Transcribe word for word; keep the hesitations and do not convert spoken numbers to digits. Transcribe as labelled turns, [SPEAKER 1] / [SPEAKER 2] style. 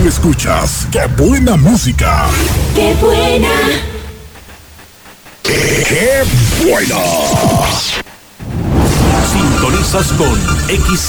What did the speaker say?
[SPEAKER 1] Tú escuchas ¡Qué buena música!
[SPEAKER 2] ¡Qué buena!
[SPEAKER 1] ¡Qué, qué buena!
[SPEAKER 3] Sintonizas con X